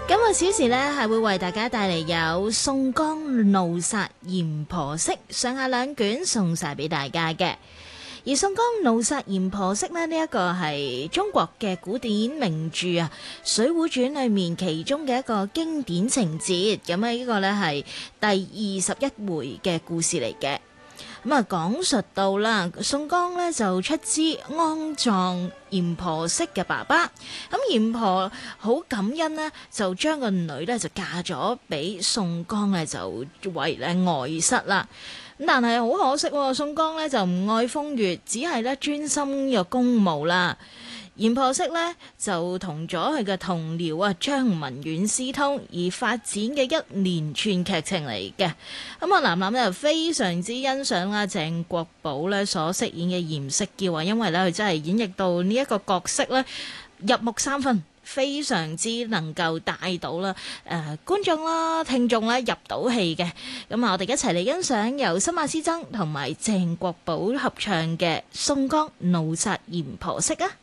今個小時呢，係會為大家帶嚟有宋江怒殺閻婆惜上下兩卷送晒俾大家嘅。而宋江怒殺閻婆惜呢，呢一個係中國嘅古典名著啊，《水滸傳》裏面其中嘅一個經典情節。咁啊，呢個呢係第21回嘅故事嚟嘅。咁啊，講述到啦，宋江呢就出資安葬閻婆惜嘅爸爸，咁閻婆好感恩呢，就將個女呢就嫁咗俾宋江呢，就為外室啦。咁但係好可惜，宋江呢就唔愛風月，只係咧專心嘅公務啦。閻婆惜呢就同咗佢嘅同僚啊張文遠私通而發展嘅一連串劇情嚟嘅。咁啊，男就非常之欣賞啦鄭國寶呢所飾演嘅閻惜嬌啊，因為呢佢真係演繹到呢一個角色呢入木三分，非常之能夠帶到啦觀眾啦聽眾啦入到戲嘅。咁啊，我哋一齊嚟欣賞由新馬師曾同埋鄭國寶合唱嘅《宋江怒殺閻婆惜》啊！